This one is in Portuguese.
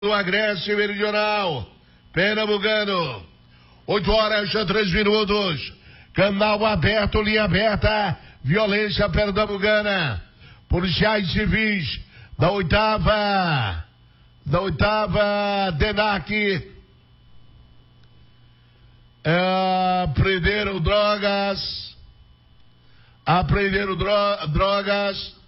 do Agreste Meridional, Pernambucano. 8h03. Canal aberto, linha aberta, violência pernambucana. Policiais civis da oitava DENAC apreenderam drogas